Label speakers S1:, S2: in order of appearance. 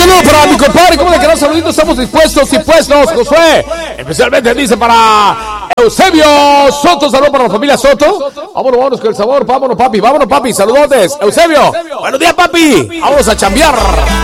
S1: saludo para mi compadre, ¿cómo de que no saludito? Estamos dispuestos y puestos, Josué. Especialmente dice para Eusebio Soto, saludo para la familia Soto. Vámonos con el sabor, vámonos papi, saludotes. Eusebio, buenos días papi, vamos a chambear.